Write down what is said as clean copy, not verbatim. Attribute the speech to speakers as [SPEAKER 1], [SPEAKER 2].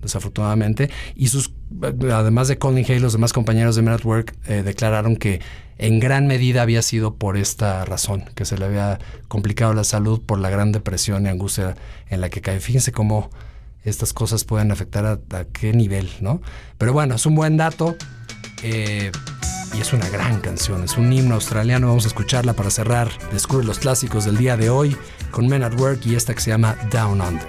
[SPEAKER 1] desafortunadamente, y además de Colin Hay, los demás compañeros de Men at Work declararon que en gran medida había sido por esta razón, que se le había complicado la salud por la gran depresión y angustia en la que cae. Fíjense cómo estas cosas pueden afectar a qué nivel, ¿no? Pero bueno, es un buen dato y es una gran canción, es un himno australiano. Vamos a escucharla para cerrar. Descubre los clásicos del día de hoy con Men at Work y esta que se llama Down Under.